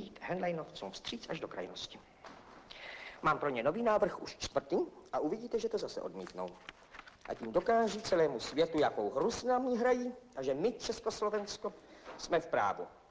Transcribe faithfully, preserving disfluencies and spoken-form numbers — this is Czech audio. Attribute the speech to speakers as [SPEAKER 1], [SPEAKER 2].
[SPEAKER 1] vyjít Henleinovcům vstříc až do krajnosti. Mám pro ně nový návrh, už čtvrtý, a uvidíte, že to zase odmítnou. A tím dokáží celému světu, jakou hru s námi hrají a že my, Československo, jsme v právu.